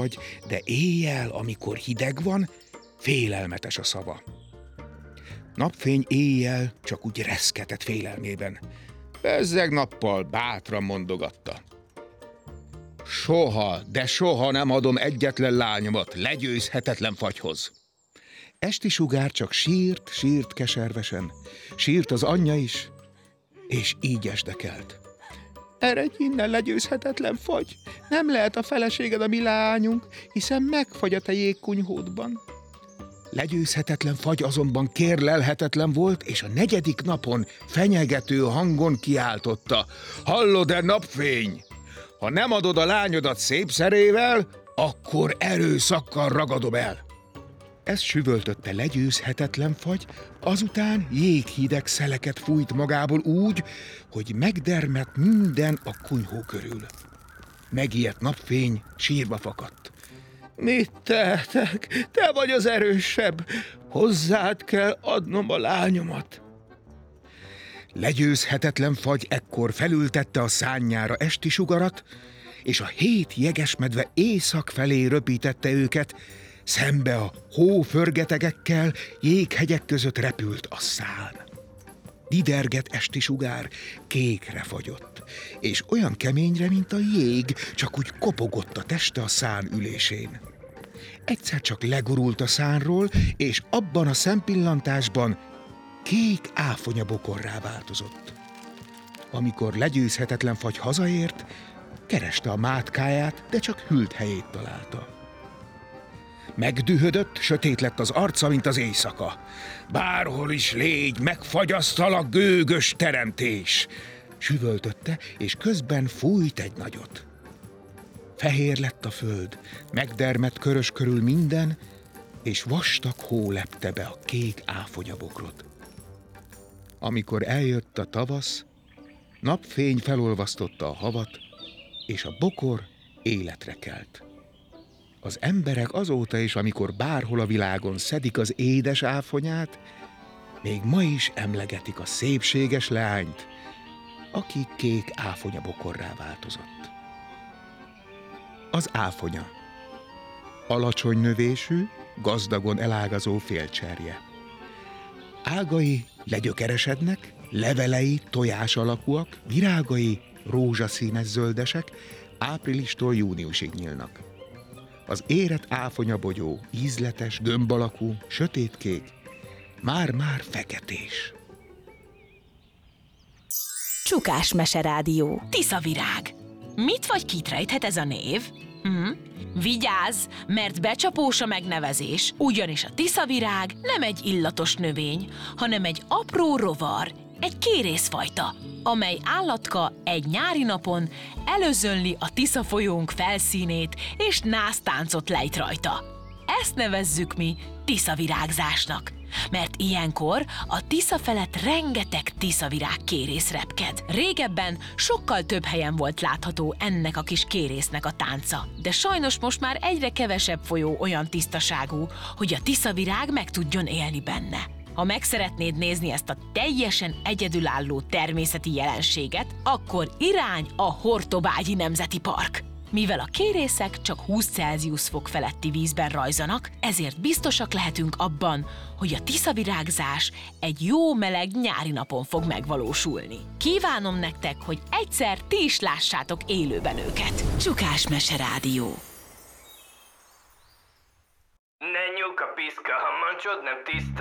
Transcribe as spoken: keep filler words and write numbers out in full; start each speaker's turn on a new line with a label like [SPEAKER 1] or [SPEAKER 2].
[SPEAKER 1] de éjjel, amikor hideg van, félelmetes a szava. Napfény éjjel csak úgy reszketett félelmében. Bezzeg nappal bátran mondogatta. Soha, de soha nem adom egyetlen lányomat legyőzhetetlen fagyhoz. Esti sugár csak sírt, sírt keservesen. Sírt az anyja is, és így esdekelt. Eredj innen, legyőzhetetlen fagy! Nem lehet a feleséged a mi lányunk, hiszen megfagy a te jégkunyhódban. Legyőzhetetlen fagy azonban kérlelhetetlen volt, és a negyedik napon fenyegető hangon kiáltotta. Hallod-e, napfény? Ha nem adod a lányodat szép szerével, akkor erőszakkal ragadom el. Ezt süvöltötte legyőzhetetlen fagy, azután jéghideg szeleket fújt magából úgy, hogy megdermedt minden a kunyhó körül. Megijedt napfény sírba fakadt. Mit tehetek? Te vagy az erősebb. Hozzád kell adnom a lányomat. Legyőzhetetlen fagy ekkor felültette a szánnyára esti sugarat, és a hét jegesmedve észak felé röpítette őket, szembe a hóförgetegekkel, jéghegyek között repült a szán. Diderget esti sugár kékre fagyott, és olyan keményre, mint a jég, csak úgy kopogott a teste a szán ülésén. Egyszer csak legurult a szánról, és abban a szempillantásban kék áfonyabokorrá változott. Amikor legyőzhetetlen fagy hazaért, kereste a mátkáját, de csak hűlt helyét találta. Megdühödött, sötét lett az arca, mint az éjszaka. Bárhol is légy, megfagyasztalak, gőgös teremtés! Süvöltötte, és közben fújt egy nagyot. Fehér lett a föld, megdermedt körös körül minden, és vastag hó lepte be a kék áfonyabokrot. Amikor eljött a tavasz, napfény felolvasztotta a havat, és a bokor életre kelt. Az emberek azóta is, amikor bárhol a világon szedik az édes áfonyát, még ma is emlegetik a szépséges leányt, aki kék áfonyabokorrá változott. Az áfonya. Alacsony növésű, gazdagon elágazó félcserje. Ágai legyökeresednek, levelei tojás alakúak, virágai rózsaszínes zöldesek, áprilistól júniusig nyílnak. Az érett áfonyabogyó ízletes, gömb alakú, sötétkék, már-már feketés.
[SPEAKER 2] Csukás Meserádió. Tiszavirág. Mit vagy kit rejthet ez a név? Hm? Vigyázz, mert becsapós a megnevezés, ugyanis a tiszavirág nem egy illatos növény, hanem egy apró rovar, egy kérészfajta, amely állatka egy nyári napon előzönli a Tisza folyónk felszínét és násztáncot lejt rajta. Ezt nevezzük mi tiszavirágzásnak, mert ilyenkor a Tisza felett rengeteg tiszavirág kérész repked. Régebben sokkal több helyen volt látható ennek a kis kérésznek a tánca, de sajnos most már egyre kevesebb folyó olyan tisztaságú, hogy a tiszavirág meg tudjon élni benne. Ha meg szeretnéd nézni ezt a teljesen egyedülálló természeti jelenséget, akkor irány a Hortobágyi Nemzeti Park. Mivel a kérészek csak húsz Celsius fok feletti vízben rajzanak, ezért biztosak lehetünk abban, hogy a tiszavirágzás egy jó meleg nyári napon fog megvalósulni. Kívánom nektek, hogy egyszer ti is lássátok élőben őket. Csukás Meserádió.
[SPEAKER 3] Ne nyúlka piszka, ha mancsod nem tiszta.